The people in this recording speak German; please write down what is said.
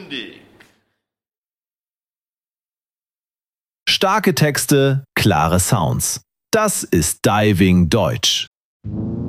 fündig. Starke Texte, klare Sounds. Das ist Diving Deutsch.